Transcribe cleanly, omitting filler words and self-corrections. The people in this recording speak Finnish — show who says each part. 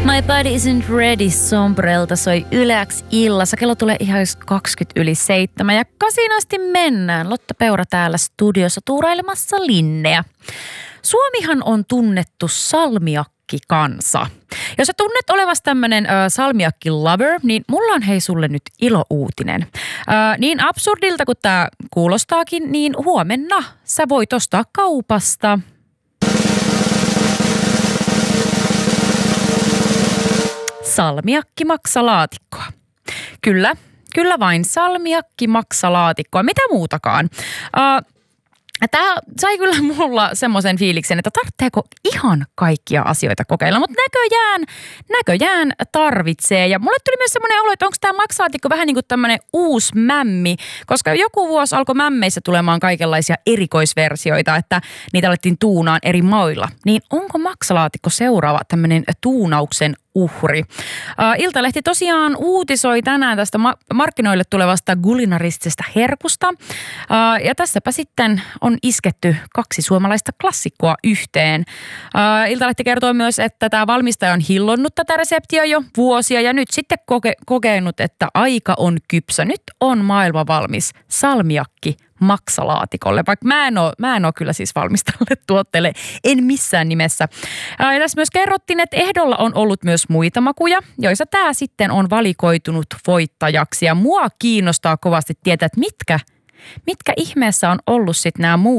Speaker 1: My Body Isn't Ready Sombrelta soi Yle X illassa. Kello tulee ihan 7:20. Ja 8 asti mennään. Lotta Peura täällä studiossa tuurailemassa linneä. Suomihan on tunnettu salmiakkikansa. Jos sä tunnet olevasi tämmönen salmiakki-lover, niin mulla on hei sulle nyt ilouutinen. Niin absurdilta kuin tää kuulostaakin, niin huomenna sä voit ostaa kaupasta salmiakkimaksalaatikkoa. Kyllä vain salmiakkimaksalaatikkoa. Mitä muutakaan? Tämä sai kyllä mulla semmoisen fiiliksen, että tarvitseeko ihan kaikkia asioita kokeilla, mutta näköjään tarvitsee. Ja mulle tuli myös semmoinen olo, että onko tämä maksalaatikko vähän niin kuin tämmöinen uusi mämmi, koska joku vuosi alkoi mämmeissä tulemaan kaikenlaisia erikoisversioita, että niitä alettiin tuunaan eri mailla. Niin onko maksalaatikko seuraava tämmöinen tuunauksen uhri? Iltalehti tosiaan uutisoi tänään tästä markkinoille tulevasta kulinaristisesta herkusta. Ja tässäpä sitten on isketty 2 suomalaista klassikkoa yhteen. Iltalehti kertoo myös, että tämä valmistaja on hillonnut tätä reseptiä jo vuosia ja nyt sitten kokenut, että aika on kypsä. Nyt on maailma valmis salmiakki maksalaatikolle, vaikka mä en ole kyllä siis valmis tälle tuotteelle, en missään nimessä. Ja tässä myös kerrottiin, että ehdolla on ollut myös muita makuja, joissa tämä sitten on valikoitunut voittajaksi. Ja mua kiinnostaa kovasti tietää, että mitkä ihmeessä on ollut sitten nämä muut